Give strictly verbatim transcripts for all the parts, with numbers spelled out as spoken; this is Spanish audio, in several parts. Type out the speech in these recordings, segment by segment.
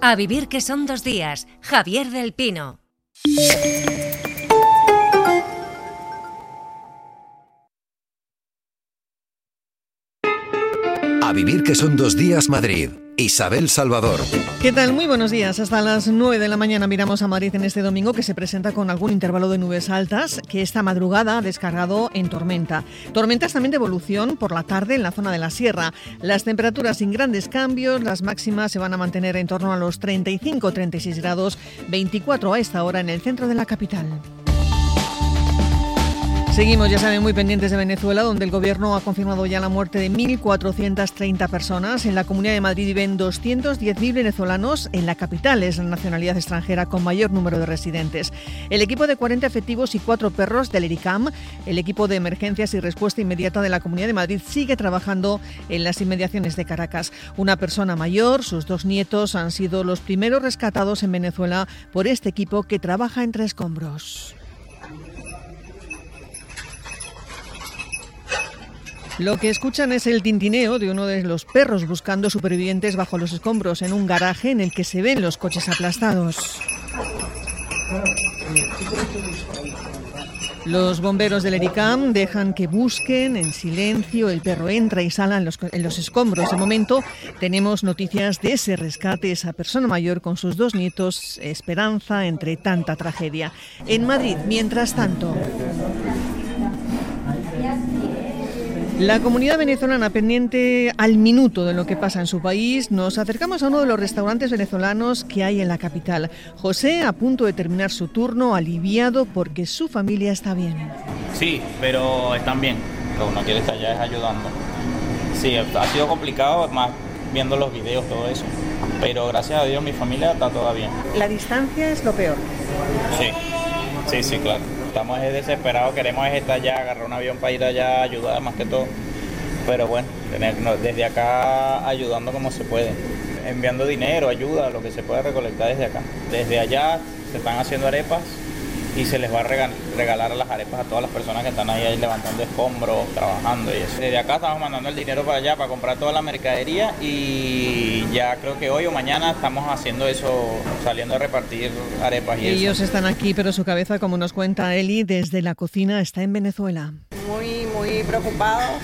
A vivir que son dos días. Javier del Pino. A vivir que son dos días Madrid. Isabel Salvador. ¿Qué tal? Muy buenos días. Hasta las nueve de la mañana miramos a Madrid en este domingo, que se presenta con algún intervalo de nubes altas, que esta madrugada ha descargado en tormenta. Tormentas también de evolución por la tarde en la zona de la sierra. Las temperaturas sin grandes cambios, las máximas se van a mantener en torno a los treinta y cinco a treinta y seis grados, veinticuatro a esta hora en el centro de la capital. Seguimos, ya saben, muy pendientes de Venezuela, donde el gobierno ha confirmado ya la muerte de mil cuatrocientas treinta personas. En la Comunidad de Madrid viven doscientos diez mil venezolanos. En la capital es la nacionalidad extranjera con mayor número de residentes. El equipo de cuarenta efectivos y cuatro perros del ERICAM, el equipo de emergencias y respuesta inmediata de la Comunidad de Madrid, sigue trabajando en las inmediaciones de Caracas. Una persona mayor, sus dos nietos, han sido los primeros rescatados en Venezuela por este equipo que trabaja entre escombros. Lo que escuchan es el tintineo de uno de los perros buscando supervivientes bajo los escombros en un garaje en el que se ven los coches aplastados. Los bomberos del ERICAM dejan que busquen en silencio. El perro entra y sale en los, en los escombros. De momento tenemos noticias de ese rescate, esa persona mayor con sus dos nietos, esperanza entre tanta tragedia. En Madrid, mientras tanto, la comunidad venezolana pendiente al minuto de lo que pasa en su país. Nos acercamos a uno de los restaurantes venezolanos que hay en la capital. José, a punto de terminar su turno, aliviado porque su familia está bien. Sí, pero están bien. Lo que uno quiere estar allá es ayudando. Sí, ha sido complicado, más viendo los videos, todo eso. Pero gracias a Dios mi familia está toda bien. ¿La distancia es lo peor? Sí, sí, sí, claro. Estamos desesperados, queremos estar allá, agarrar un avión para ir allá, ayudar más que todo. Pero bueno, tener, desde acá ayudando como se puede. Enviando dinero, ayuda, lo que se pueda recolectar desde acá. Desde allá se están haciendo arepas y se les va a regalar las arepas a todas las personas que están ahí, ahí levantando escombros, trabajando y eso. Desde acá estamos mandando el dinero para allá para comprar toda la mercadería y ya creo que hoy o mañana estamos haciendo eso, saliendo a repartir arepas y Ellos eso. Ellos están aquí, pero su cabeza, como nos cuenta Eli, desde la cocina está en Venezuela. Muy, muy preocupados.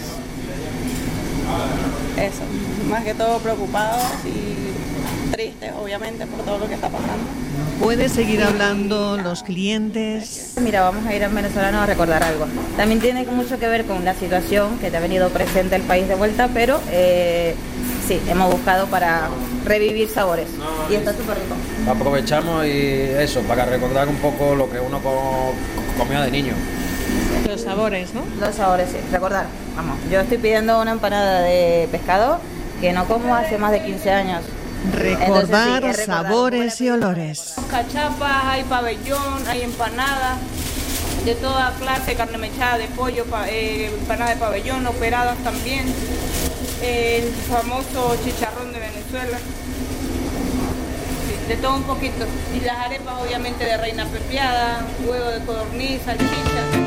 Eso, más que todo preocupados y tristes, obviamente, por todo lo que está pasando. ¿Puede seguir hablando los clientes? Mira, vamos a ir al venezolano a recordar algo. También tiene mucho que ver con la situación que te ha venido presente el país de vuelta, pero eh, sí, hemos buscado para revivir sabores y está súper rico. Aprovechamos y eso, para recordar un poco lo que uno comía de niño. Los sabores, ¿no? Los sabores, sí, recordar. Vamos, yo estoy pidiendo una empanada de pescado que no como hace más de quince años. Recordar, Entonces, sí, sabores y olores. Cachapas, hay pabellón, hay empanadas de toda clase, carne mechada de pollo, pa, eh, empanadas de pabellón, operadas también, eh, el famoso chicharrón de Venezuela, sí, de todo un poquito. Y las arepas obviamente de reina pepiada, huevo de codorniz, salchicha.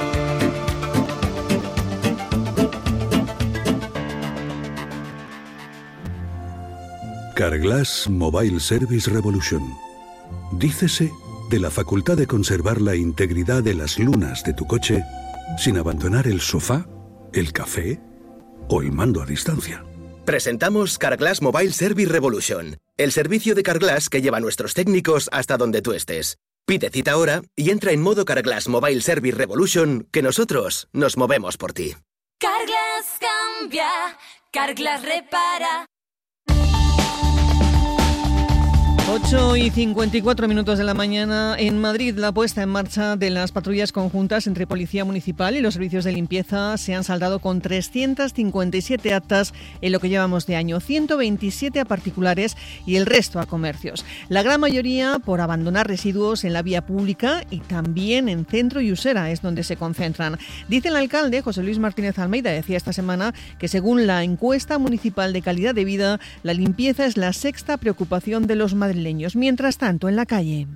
Carglass Mobile Service Revolution. Dícese de la facultad de conservar la integridad de las lunas de tu coche sin abandonar el sofá, el café o el mando a distancia. Presentamos Carglass Mobile Service Revolution, el servicio de Carglass que lleva a nuestros técnicos hasta donde tú estés. Pide cita ahora y entra en modo Carglass Mobile Service Revolution, que nosotros nos movemos por ti. Carglass cambia, Carglass repara. ocho y cincuenta y cuatro minutos de la mañana. En Madrid, la puesta en marcha de las patrullas conjuntas entre Policía Municipal y los servicios de limpieza se han saldado con trescientas cincuenta y siete actas en lo que llevamos de año, ciento veintisiete a particulares y el resto a comercios. La gran mayoría por abandonar residuos en la vía pública y también en Centro y Usera es donde se concentran. Dice el alcalde, José Luis Martínez Almeida, decía esta semana que según la encuesta municipal de calidad de vida, la limpieza es la sexta preocupación de los madrileños. Mientras tanto, en la calle.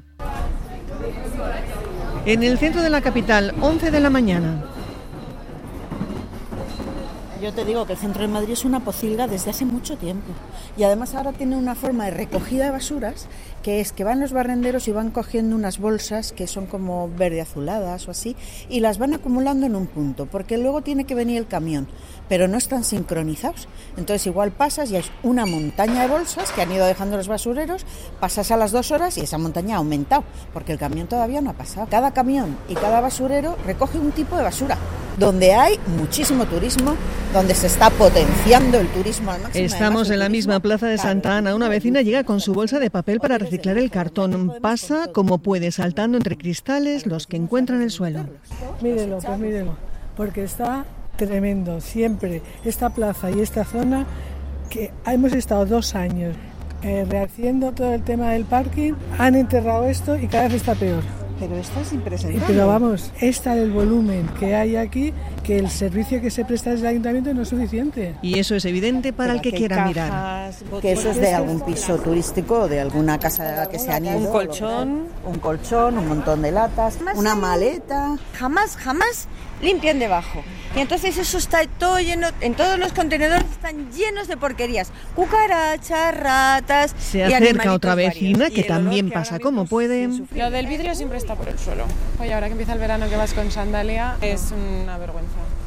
En el centro de la capital, once de la mañana. Yo te digo que el centro de Madrid es una pocilga desde hace mucho tiempo y además ahora tiene una forma de recogida de basuras que es que van los barrenderos y van cogiendo unas bolsas que son como verde azuladas o así y las van acumulando en un punto porque luego tiene que venir el camión, pero no están sincronizados. Entonces igual pasas y hay una montaña de bolsas que han ido dejando los basureros, pasas a las dos horas y esa montaña ha aumentado porque el camión todavía no ha pasado. Cada camión y cada basurero recoge un tipo de basura, donde hay muchísimo turismo, donde se está potenciando el turismo al máximo. Estamos en la misma plaza de Santa Ana. Una vecina llega con su bolsa de papel para reciclar el cartón. Pasa como puede, saltando entre cristales los que encuentra en el suelo. Mírelo, pues mírelo, porque está tremendo. Siempre esta plaza y esta zona, que hemos estado dos años eh, rehaciendo todo el tema del parking, han enterrado esto y cada vez está peor. Pero esto es impresionante. Pero vamos, es tal el volumen que hay aquí que el servicio que se presta desde el ayuntamiento no es suficiente. Y eso es evidente para el que quiera mirar. Que eso es de algún piso turístico, de alguna casa que se han ido. Un colchón. Un colchón, un montón de latas, una maleta. Jamás, jamás limpian debajo. Y entonces eso está todo lleno, en todos los contenedores están llenos de porquerías. Cucarachas, ratas. Se acerca otra vecina que también que pasa como puede. Lo del vidrio siempre está por el suelo. Oye, ahora que empieza el verano que vas con sandalia es una vergüenza.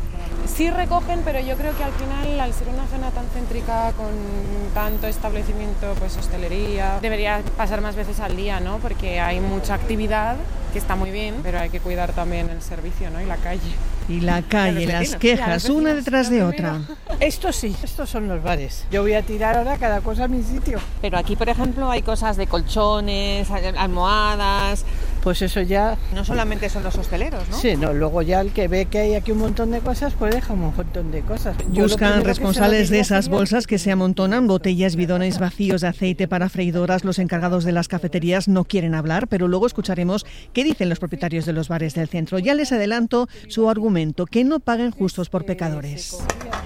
Sí recogen, pero yo creo que al final, al ser una zona tan céntrica con tanto establecimiento, pues hostelería, debería pasar más veces al día, ¿no? Porque hay mucha actividad, que está muy bien, pero hay que cuidar también el servicio, ¿no? Y la calle. Y la calle, las quejas, una detrás de otra. Esto sí, estos son los bares. Yo voy a tirar ahora cada cosa a mi sitio. Pero aquí, por ejemplo, hay cosas de colchones, almohadas. Pues eso ya... No solamente son los hosteleros, ¿no? Sí, no, luego ya el que ve que hay aquí un montón de cosas, pues deja un montón de cosas. Buscan responsables de esas bolsas que se amontonan, botellas, bidones vacíos de aceite para freidoras. Los encargados de las cafeterías no quieren hablar, pero luego escucharemos qué dicen los propietarios de los bares del centro. Ya les adelanto su argumento, que no paguen justos por pecadores.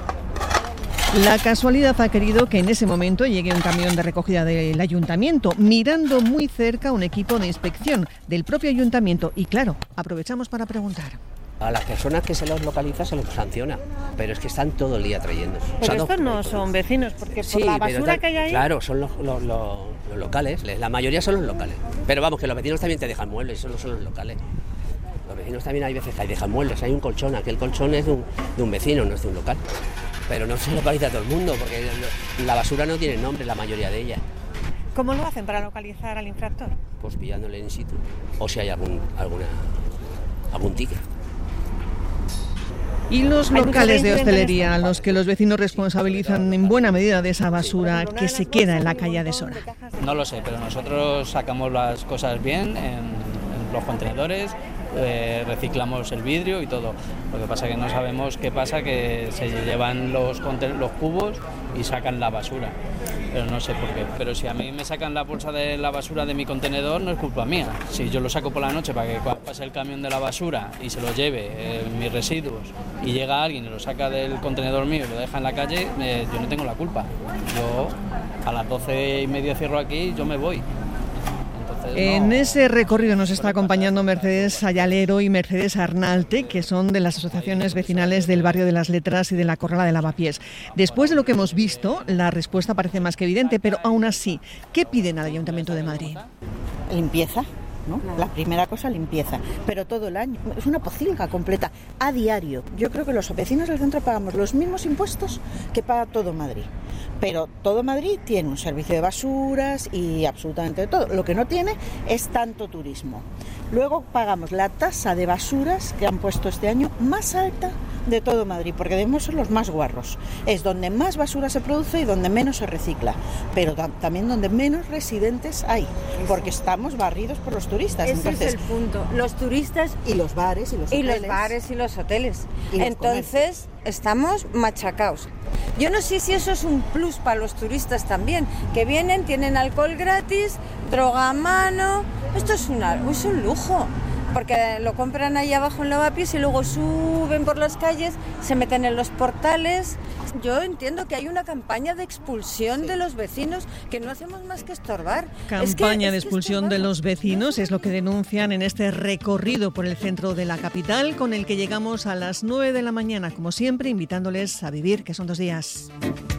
La casualidad ha querido que en ese momento llegue un camión de recogida del ayuntamiento, mirando muy cerca un equipo de inspección del propio ayuntamiento. Y claro, aprovechamos para preguntar. A las personas que se los localiza se los sanciona, pero es que están todo el día trayendo. Pero o sea, estos no son vecinos, porque sí, por la basura tal, que hay ahí... Claro, son los, los, los, los locales, la mayoría son los locales. Pero vamos, que los vecinos también te dejan muebles, eso no son los locales. Los vecinos también hay veces que hay dejan muebles, hay un colchón, aquel colchón es de un, de un vecino, no es de un local. Pero no se localiza a todo el mundo, porque la basura no tiene nombre, la mayoría de ella. ¿Cómo lo hacen para localizar al infractor? Pues pillándole in situ, o si hay algún, alguna, algún ticket. Y los locales de hostelería, a los que los vecinos responsabilizan en buena medida de esa basura que se queda en la calle de Sora. No lo sé, pero nosotros sacamos las cosas bien en, en los contenedores, eh, reciclamos el vidrio y todo. Lo que pasa es que no sabemos qué pasa, que se llevan los, los cubos y sacan la basura. Pero no sé por qué. Pero si a mí me sacan la bolsa de la basura de mi contenedor, no es culpa mía. Si yo lo saco por la noche para que pase el camión de la basura y se lo lleve eh, mis residuos y llega alguien y lo saca del contenedor mío y lo deja en la calle, eh, yo no tengo la culpa. Yo a las doce y media cierro aquí y yo me voy. En ese recorrido nos está acompañando Mercedes Ayalero y Mercedes Arnalte, que son de las asociaciones vecinales del barrio de las Letras y de la Corrala de Lavapiés. Después de lo que hemos visto, la respuesta parece más que evidente, pero aún así, ¿qué piden al Ayuntamiento de Madrid? Limpieza, ¿no? La primera cosa, limpieza, pero todo el año. Es una pocilga completa, a diario. Yo creo que los vecinos del centro pagamos los mismos impuestos que paga todo Madrid. Pero todo Madrid tiene un servicio de basuras y absolutamente todo. Lo que no tiene es tanto turismo. Luego pagamos la tasa de basuras que han puesto este año más alta de todo Madrid, porque debemos ser los más guarros. Es donde más basura se produce y donde menos se recicla, pero tam- también donde menos residentes hay, porque estamos barridos por los turistas. Ese Entonces, es el punto. Los turistas y los bares y los y hoteles. los bares y los hoteles. Y los Entonces estamos machacados. Yo no sé si eso es un plus para los turistas también, que vienen, tienen alcohol gratis, droga a mano. Esto es, una, es un lujo. porque lo compran ahí abajo en Lavapiés y luego suben por las calles, se meten en los portales. Yo entiendo que hay una campaña de expulsión sí. de los vecinos que no hacemos más que estorbar. Campaña es que, de es expulsión de los vecinos es lo que denuncian en este recorrido por el centro de la capital, con el que llegamos a las nueve de la mañana, como siempre, invitándoles a vivir, que son dos días.